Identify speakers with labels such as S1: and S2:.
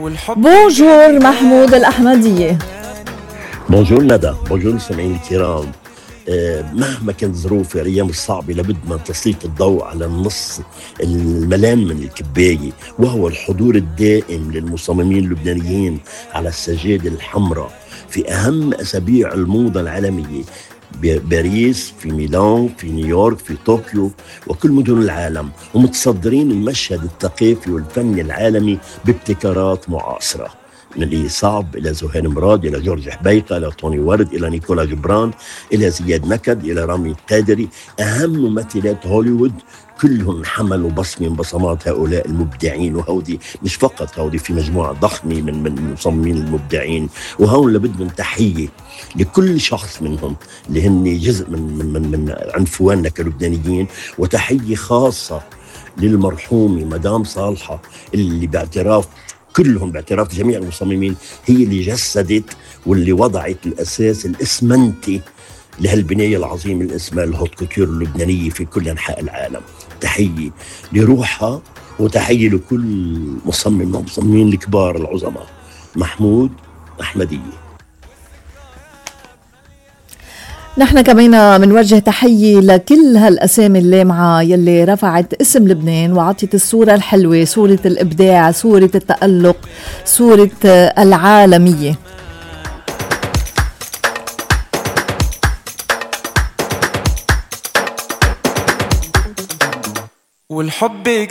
S1: بونجور محمود الأحمدية.
S2: بونجور ندى، بونجور المستمعين الكرام. مهما كانت ظروف الأيام الصعبة لابد من تسليط الضوء على النص الملان من الكباية، وهو الحضور الدائم للمصممين اللبنانيين على السجادة الحمراء في أهم أسابيع الموضة العالمية، باريس، في ميلان، في نيويورك، في طوكيو وكل مدن العالم، ومتصدرين المشهد الثقافي والفني العالمي بابتكارات معاصرة، من اللي صعب إلى زهير مراد، إلى جورج حبيقة، إلى طوني ورد، إلى نيكولا جبران، إلى زياد نكد، إلى رامي القادري. أهم ممثلات هوليوود كلهم حملوا بصمة من بصمات هؤلاء المبدعين، وهودي مش فقط هودي في مجموعة ضخمة من المصممين المبدعين، وهون لابد من تحية لكل شخص منهم اللي هن جزء من عنفواننا كلبنانيين، وتحية خاصة للمرحومة مدام صالحة اللي باعتراف جميع المصممين هي اللي جسدت واللي وضعت الأساس الإسمنتي لهالبناية العظيمة اللي اسمها الهوت كوتور اللبنانية في كل أنحاء العالم. تحية لروحها وتحية لكل مصمم من المصممين الكبار العظماء. محمود أحمدية.
S1: نحن كمان منوجه تحية لكل هالأسامي اللامعة يلي رفعت اسم لبنان وعطت الصورة الحلوة، صورة الإبداع، صورة التألق، صورة العالمية.
S3: والحب